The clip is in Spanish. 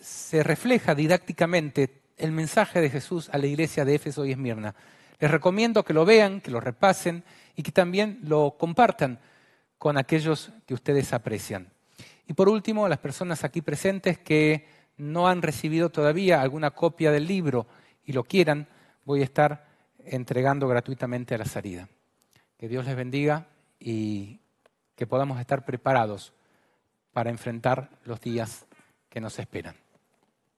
se refleja didácticamente el mensaje de Jesús a la iglesia de Éfeso y Esmirna. Les recomiendo que lo vean, que lo repasen y que también lo compartan con aquellos que ustedes aprecian. Y por último, las personas aquí presentes que no han recibido todavía alguna copia del libro y lo quieran, voy a estar entregando gratuitamente a la salida. Que Dios les bendiga y que podamos estar preparados para enfrentar los días que nos esperan.